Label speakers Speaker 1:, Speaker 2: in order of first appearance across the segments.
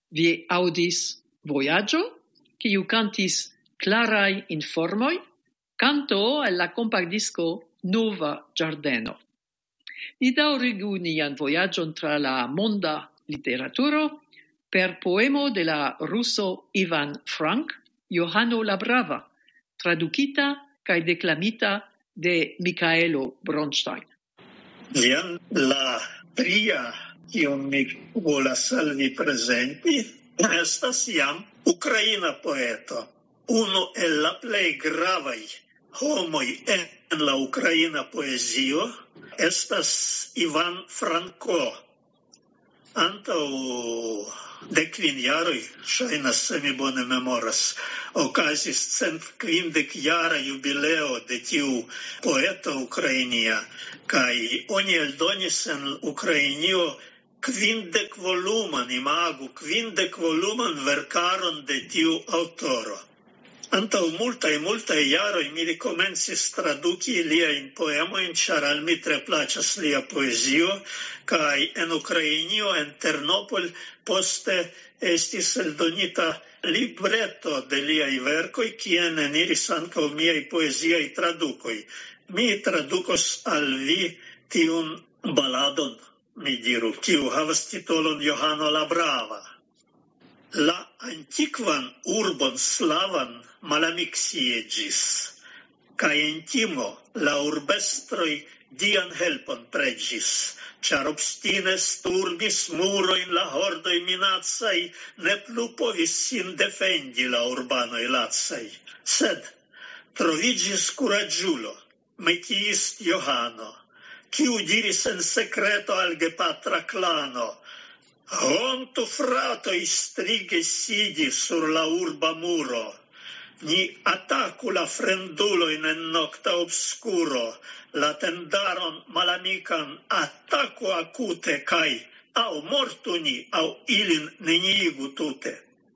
Speaker 1: Vi audis Voyaggio, quiu cantis clarai informoi, canto el la compactdisco Nova Giardeno. Ni daŭrigu nian vojaĝon tra la monda literaturo per poemo de la russo Ivan Frank, Johano la Brava, tradukita kaj deklamita de Michaelo Bronstein.
Speaker 2: Jen la tria, kiun mi volas al vi prezenti, estas jam ukraina poeto. Unu el la plej gravaj homoj en la ukraina poezio estas Ivan Franko. Antaŭ 10 jaroj, ŝajnas, se mi bone memoras, okazis 150-jara jubileo de tiu poeto ukrainia, kaj oni eldonis en Ukrainio 50-voluman, imagu 50-voluman verkaron de tiu aŭtoro. Antaŭ multaj jaroj mi komencis traduki liajn poemojn, ĉar al mi tre plaĉas lia poezio, kaj en Ukrainio, en Ternopol, poste estis eldonita libreto de liaj verkoj, kien eniris ankaŭ miaj poeziaj tradukoj. Mi tradukos al vi tiun baladon, mi diru, kiu havas titolon Johano la Brava. La antikvan urbon slavan malamiksiegis, kaj en timo la urbestroj dian helpon pregis, ĉar obstine sturmis murojn la hordoj minacaj, ne plu povis sin defendi la urbanoj lacaj. Sed troviĝis kuraĝulo, metiist Johano, kiu diris en sekreto al gepatra klano: Hontu fratoj strige sidi sur la urba muro. Ni ataku la fremdulojn en nokta obskuro, la tendaron malamikan ataku akute kaj aŭ mortu ni, aŭ ilin neniigu tute.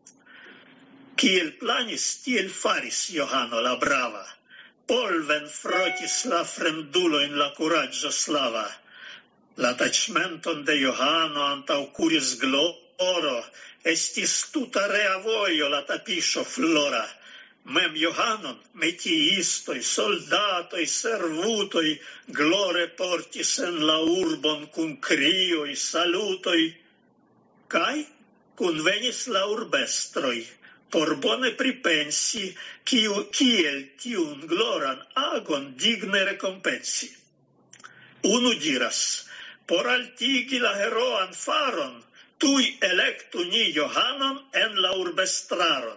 Speaker 2: Kiel planis, tiel faris Johano la Brava. Polven frotis la fremdulojn la kuraĝo slava. La taĉmenton de Johano antaŭ kuris gloro, estis tuta rea vojo la tapiŝo flora. Mem Johanon metiistoj, soldatoj, servutoj glore portis en la urbon kun krioj, salutoj. Kaj kunvenis la urbestroj, por bone pripensi, kiel tiun gloran agon digne rekompensi. Unu diras: por altigi la heroan faron, tuj elektu ni Johanon en la urbestraron.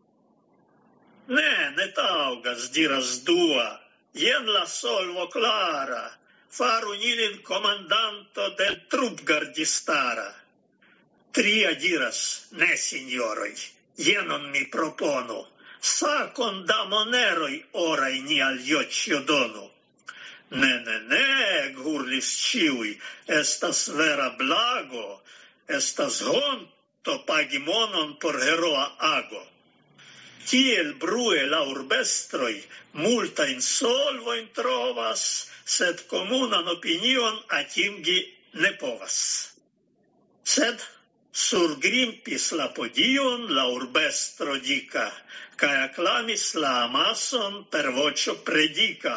Speaker 2: Ne taŭgas, diras dua, jen la solvo klara, faru ilin komandanto del trupgardistara. Tria diras: ne, sinjoroj, jenon mi proponu, sakon da moneroj oraj ni al Joĉjo donu. Ne, hurlis ĉiuj, estas vera blago, estas honto pagi monon por heroa ago. Tiel brue la urbestroj multajn solvojn trovas, sed komunan opinion atingi ne povas. Sed surgrimpis la podion la urbestro dika, kaj aklamis la amason per voĉo predika.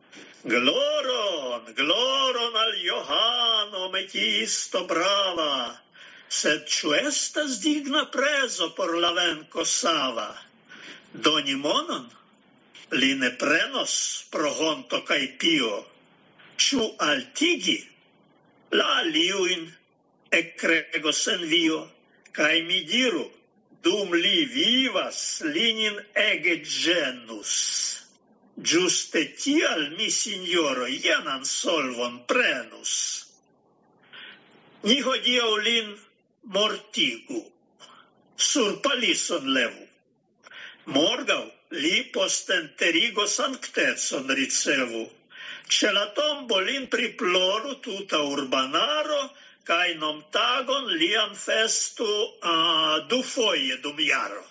Speaker 2: Gloron al Johano, metiisto brava, sed ĉu estas digna prezo por la venko sava? Doni monon? Li ne prenos pro honto kaj pio. Ĉu altigi? La aliujn ekregos envio, kaj mi diru, dum li vivas, lin ege ĝenus. Ĝuste tial mi, sinjoro, jenan solvon prenus. Ni hodiaŭ lin mortigu, sur palison levu. Morgaŭ li post enterigo sanktecon ricevu. Ĉe la tombo lin priploru tuta urbanaro, kaj nomtagon lian festu dufoje dum jaro.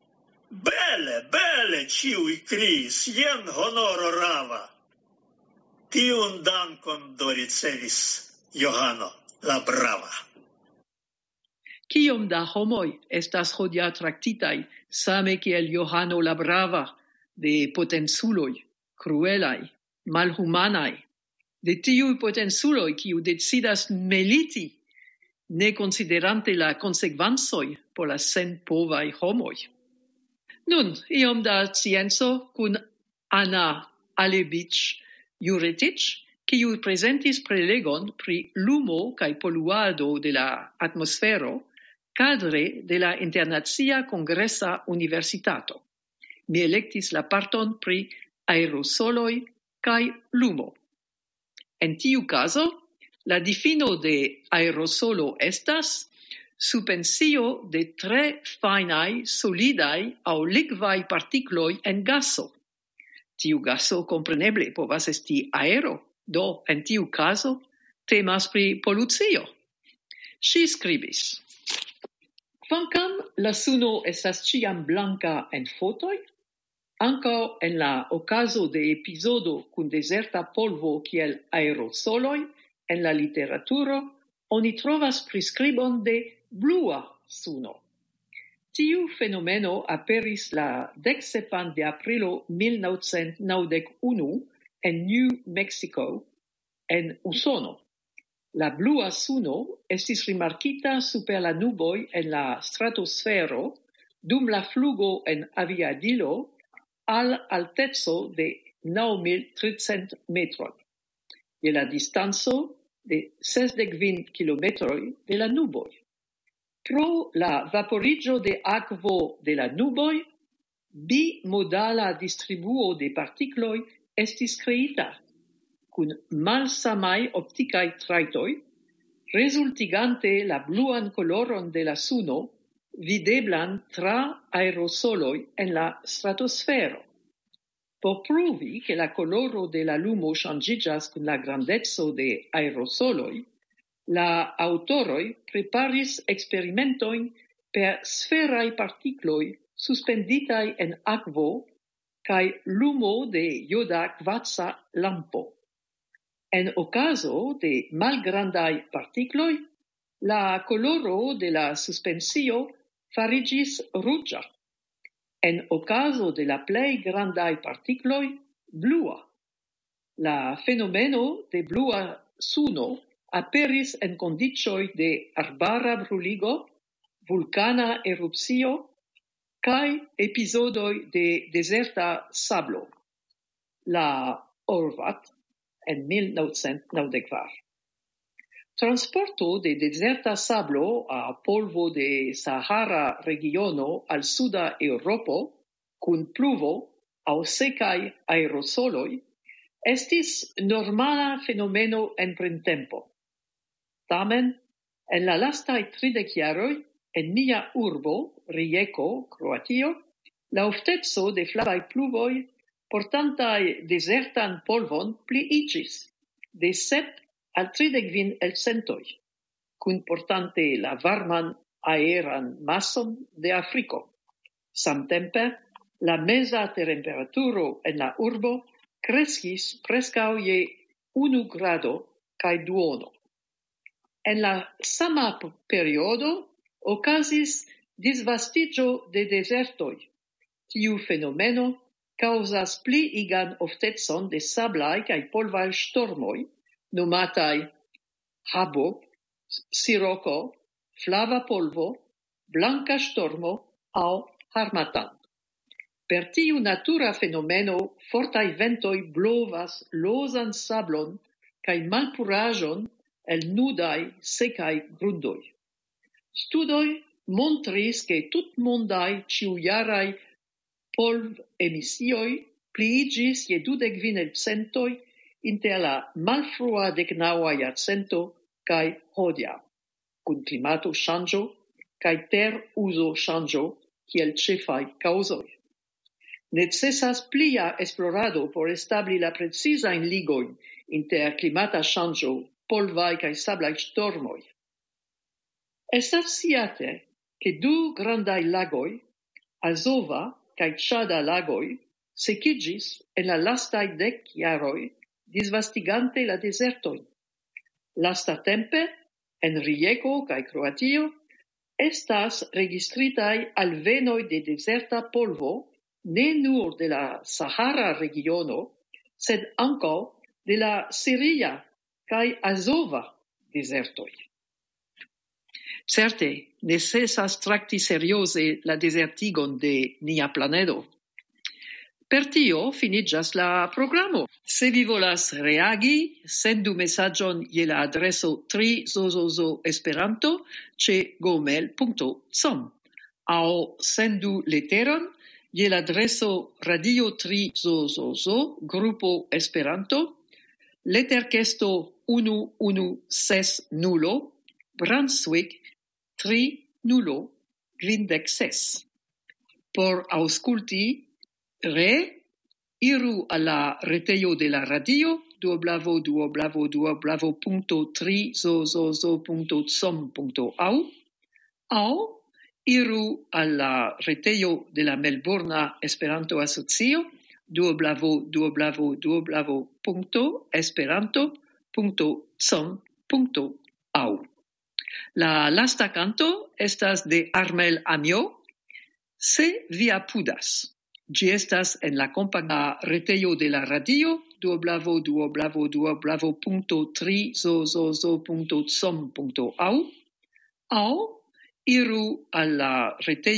Speaker 2: Bele, ĉiuj kriis, jen honoro rava. Tiun dankon do ricevis Johano la Brava.
Speaker 1: Kiom da homoi estas hodia tractitai same kiel Johano la Brava de potensuloi, cruelai, malhumanai, de tiui potensuloi kiu decidas meliti ne considerante la consequansoi por la senpovai homoi. Nun, iom da scienzo cun Anna Alebich-Juretic, kiu presentis prelegon pri lumo kai poluado de la atmosfero cadre de la Internacia Congressa Universitato. Mi electis la parton pri aerosoloi kai lumo. En tiu caso, la difino de aerosolo estas supensio de tre finai, solidai au liquai particloi en gaso. Tiu gaso compreneble povas esti aero, do en tiu caso temas pri pollucio. Si scribis: Kvankam la suno estas ciam blanca en fotoi, ankaŭ en la okazo de epizodo kun deserta polvo kiel aerosoloi en la literaturo, oni trovas priskribon de blua suno. Tiu fenomeno aperis la 17 de aprilo 1991 en New Mexico, en Usono. La blua suno estis rimarkita super la nuboj en la stratosfero dum la flugo en aviadilo al alteco de 9.300 metroj, je la distanco de 65 kilometroj de la nuboj. Pro la vaporigio de akvo de la nuboj, bimodala distribuo de partikloj estis kreita, kun malsamaj optikaj trajtoj, rezultigante la bluan coloron de la suno videblan tra aerosoloj en la stratosfero. Por pruvi che la coloro de la lumo ŝanĝiĝas kun la grandeco de aerosoloj, la aŭtoroj preparis eksperimentojn per sferaj partikloj suspenditaj en akvo kaj lumo de joda kvarca lampo. En okazo de malgrandaj partikloj, la coloro de la suspensio fariĝis ruĝa. En okazo de la plej grandaj partikloj, blua. La fenomeno de blua suno aperis en kondiĉoj de arbara bruligo, vulkana erupcio kaj epizodoj de dezerta sablo. La Horvath en 1994. Transporto de deserta sablo a polvo de Sahara regiono al suda Europo, kun pluvo aŭ sekaj aerosoloj, estis normala fenomeno en printempo. Tamen, en la lastaj 30 jaroj, en mia urbo, Rijeko, Kroatio, la ofteco de flavaj pluvoj portantaj dezertan polvon pliiĝis de 7 al 35%, kun portante la varman aeran mason de Afriko. Samtempe, la meza temperaturo en la urbo kreskis preskaŭ je 1 grado kaj duono. En la sama periodo okazis disvastiĝo de dezertoj. Tiu fenomeno causas pliigan oftecon de sablaj kaj polvaj ŝtormoj, nomataj habo, siroko, flava polvo, blanka ŝtormo aŭ harmattan. Per tiu natura fenomeno fortaj ventoj blovas lozan sablon kaj malpuraĵon el nudaj sekaj grundoj. Studoj montris ke tutmondaj ĉiujaraj polv-emisioj pliiĝis je 25% inter la malfrua 19. jarcento kaj hodiaŭ, kun klimato-ŝanĝo kaj ter-uzo-ŝanĝo kiel ĉefaj kaŭzoj. Necesas plia esplorado por establi la precizajn ligojn inter klimata ŝanĝo, polvaj kaj sablaj ŝtormoj. Estas sciate, ke 2 grandaj lagoj, Azova kaj Ĉada lagoj, sekiĝis en la lastaj 10 jaroj, disvastigante la dezertojn. Lastatempe, en Rijeko kaj Kroatio, estas registritai alvenoi de deserta polvo, ne nur de la Sahara regiono, sed ankaŭ de la Siria kaj Azova desertoj. Certe, necesas trakti serioze la desertigon de nia planedo. Per tio finiĝas la programo. Se vi volas reagi, sendu mesaĝon je la adreso 3zozozo esperanto@gmail.com aŭ sendu leteron je la adreso Radio 3 Zozozo Grupo Esperanto, leterkesto 1160 Brunswick 3056. Por aŭskulti iru al la retejo de la radio www.3zozozo.com.au iru al la retejo de la Melbourna Esperanto Asocio www.esperanto.com.au. La lasta canto estas de Armel Amio, Se vi apudas. Ĝi estas en la kompagna retejo de la radio www.3zozozo.com.au aŭ iru al la retejo